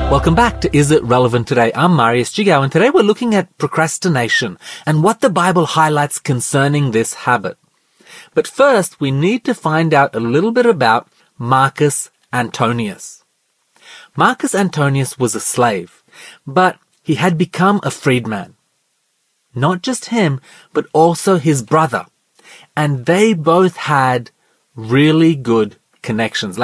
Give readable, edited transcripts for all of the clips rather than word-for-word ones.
Welcome back to Is It Relevant Today? I'm Marius Jigao, and today we're looking at procrastination and what the Bible highlights concerning this habit. But first, we need to find out a little bit about Marcus Antonius. Marcus Antonius was a slave, but he had become a freedman. Not just him, but also his brother. And they both had really good connections.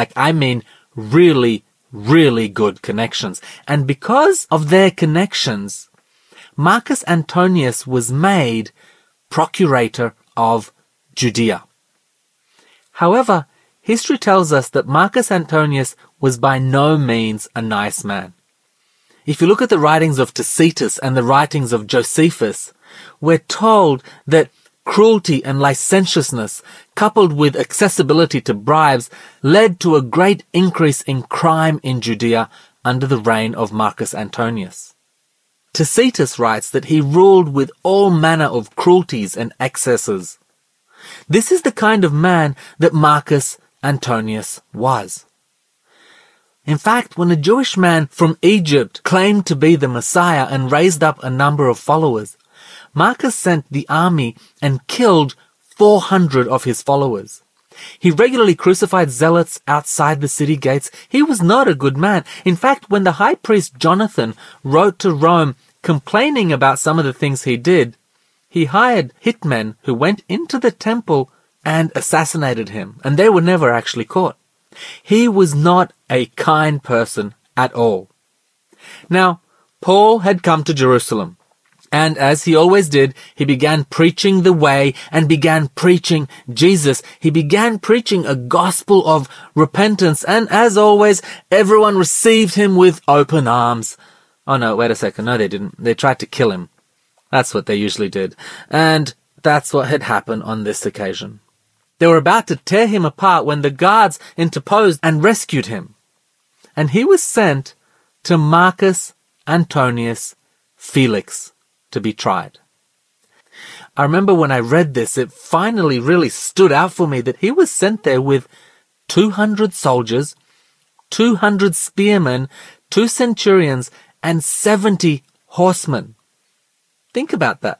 Really good connections. And because of their connections, Marcus Antonius was made procurator of Judea. However, history tells us that Marcus Antonius was by no means a nice man. If you look at the writings of Tacitus and the writings of Josephus, we're told that cruelty and licentiousness, coupled with accessibility to bribes, led to a great increase in crime in Judea under the reign of Marcus Antonius. Tacitus writes that he ruled with all manner of cruelties and excesses. This is the kind of man that Marcus Antonius was. In fact, when a Jewish man from Egypt claimed to be the Messiah and raised up a number of followers, Marcus sent the army and killed 400 of his followers. He regularly crucified zealots outside the city gates. He was not a good man. In fact, when the high priest Jonathan wrote to Rome complaining about some of the things he did, he hired hitmen who went into the temple and assassinated him, and they were never actually caught. He was not a kind person at all. Now, Paul had come to Jerusalem. And as he always did, he began preaching the way and began preaching Jesus. He began preaching a gospel of repentance. And as always, everyone received him with open arms. Oh no, wait a second. No, they didn't. They tried to kill him. That's what they usually did. And that's what had happened on this occasion. They were about to tear him apart when the guards interposed and rescued him. And he was sent to Marcus Antonius Felix to be tried. I remember when I read this, it finally really stood out for me that he was sent there with 200 soldiers, 200 spearmen, 2 centurions, and 70 horsemen. Think about that.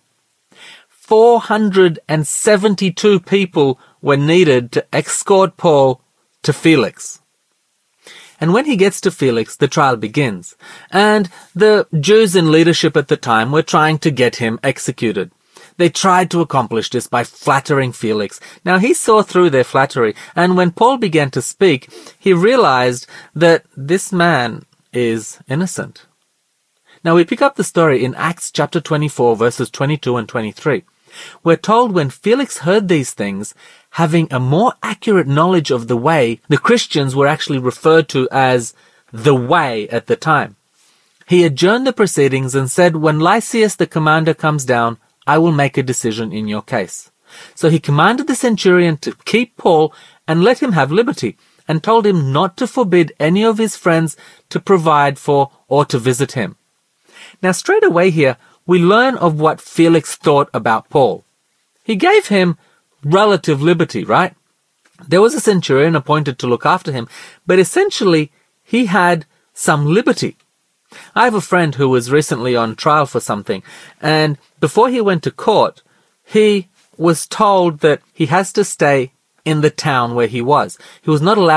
472 people were needed to escort Paul to Felix. And when he gets to Felix, the trial begins. And the Jews in leadership at the time were trying to get him executed. They tried to accomplish this by flattering Felix. Now, he saw through their flattery. And when Paul began to speak, he realized that this man is innocent. Now, we pick up the story in Acts chapter 24, verses 22 and 23. We're told when Felix heard these things, having a more accurate knowledge of the way, the Christians were actually referred to as the way at the time. He adjourned the proceedings and said, "When Lysias the commander comes down, I will make a decision in your case." So he commanded the centurion to keep Paul and let him have liberty, and told him not to forbid any of his friends to provide for or to visit him. Now straight away here, we learn of what Felix thought about Paul. He gave him relative liberty, right? There was a centurion appointed to look after him, but essentially he had some liberty. I have a friend who was recently on trial for something, and before he went to court, he was told that he has to stay in the town where he was. He was not allowed